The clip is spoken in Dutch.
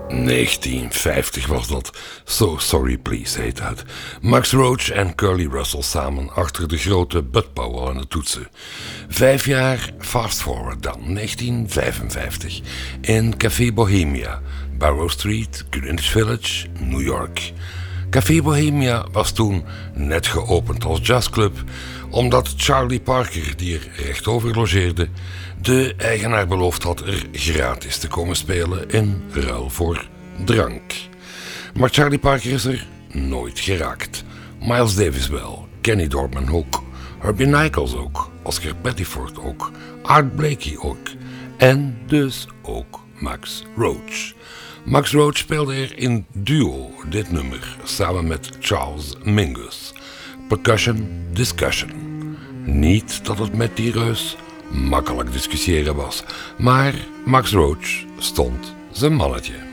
1950 was dat. So Sorry Please heet het. Max Roach en Curly Russell samen achter de grote Bud Powell aan de toetsen. 5 jaar fast forward dan, 1955. In Café Bohemia, Barrow Street, Greenwich Village, New York. Café Bohemia was toen net geopend als jazzclub, omdat Charlie Parker, die er rechtover logeerde, de eigenaar beloofd had er gratis te komen spelen in ruil voor drank. Maar Charlie Parker is er nooit geraakt. Miles Davis wel, Kenny Dorman ook, Herbie Nichols ook, Oscar Pettiford ook, Art Blakey ook en dus ook Max Roach. Max Roach speelde er in duo dit nummer samen met Charles Mingus. Percussion Discussion. Niet dat het met die reus makkelijk discussiëren was, maar Max Roach stond zijn mannetje.